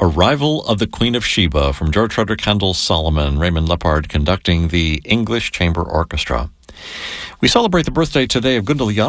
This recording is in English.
Arrival of the Queen of Sheba from George Frederick Handel Solomon, Raymond Lepard conducting the English Chamber Orchestra. We celebrate the birthday today of Gundala